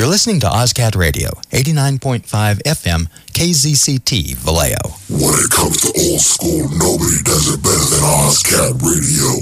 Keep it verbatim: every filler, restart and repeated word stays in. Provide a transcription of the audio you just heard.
You're listening to OzCat Radio, eighty-nine point five F M, K Z C T, Vallejo. When it comes to old school, nobody does it better than OzCat Radio.